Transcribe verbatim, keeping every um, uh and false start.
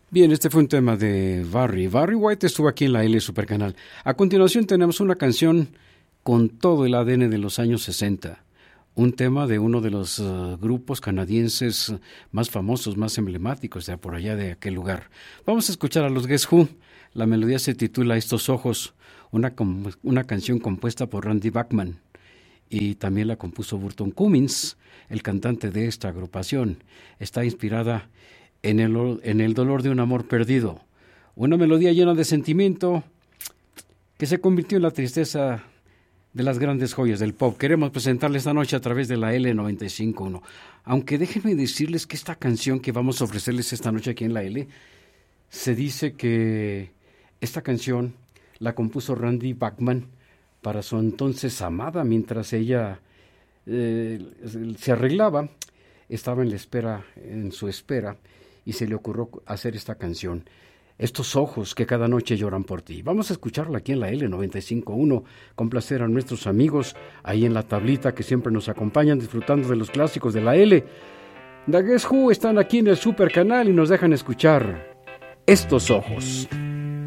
Bien, este fue un tema de Barry. Barry White estuvo aquí en la L Supercanal. A continuación tenemos una canción con todo el A D N de los años sesenta. Un tema de uno de los uh, grupos canadienses más famosos, más emblemáticos de por allá de aquel lugar. Vamos a escuchar a los Guess Who. La melodía se titula Estos Ojos, una, una canción compuesta por Randy Bachman. Y también la compuso Burton Cummings, el cantante de esta agrupación. Está inspirada en el, en el dolor de un amor perdido. Una melodía llena de sentimiento que se convirtió en la tristeza de las grandes joyas del pop. Queremos presentarle esta noche a través de la L noventa y cinco punto uno. Aunque déjenme decirles que esta canción que vamos a ofrecerles esta noche aquí en la L, se dice que esta canción la compuso Randy Bachman para su entonces amada, mientras ella eh, se arreglaba, estaba en la espera, en su espera, y se le ocurrió hacer esta canción. Estos ojos que cada noche lloran por ti. Vamos a escucharla aquí en la L noventa y cinco punto uno, complacer a nuestros amigos ahí en la tablita que siempre nos acompañan disfrutando de los clásicos de la L. The Guess Who están aquí en el Super Canal y nos dejan escuchar Estos Ojos.